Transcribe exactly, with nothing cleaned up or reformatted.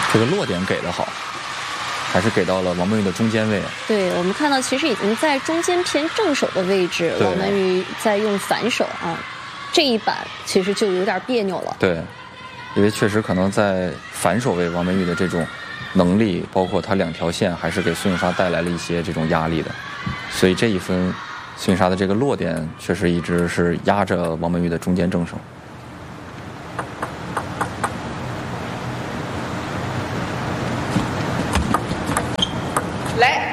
这个落点给得好，还是给到了王文玉的中间位。 对，我们看到其实已经在中间偏正手的位置，王文玉在用反手啊，这一板其实就有点别扭了。 对，因为确实可能在反手位，王文玉的这种能力，包括他两条线，还是给孙颖莎带来了一些这种压力的。所以这一分，孙颖莎的这个落点确实一直是压着王文玉的中间正手。 来。